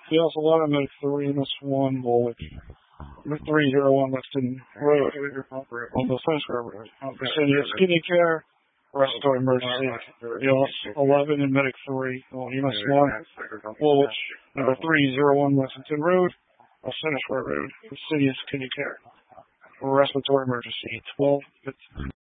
EOS 11, Medic 3, MS 1, Woolwich. Medic 301, Lexington Road, on the French Road. Presidious Kidney Care, Respiratory Emergency. EOS 11 and Medic 3, on MS 1, Woolwich. Number 301, Lexington Road, on Center Square Road. Presidious Kidney Care, Respiratory Emergency. 12.